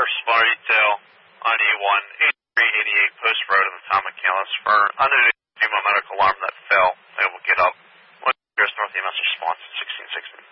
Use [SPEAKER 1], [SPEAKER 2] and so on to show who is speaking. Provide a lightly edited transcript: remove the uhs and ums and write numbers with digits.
[SPEAKER 1] responder detail on E1, 8388 Post Road in the town of McCandless for unknown female medical alarm that fell. They will get up. North EMS response at 1660.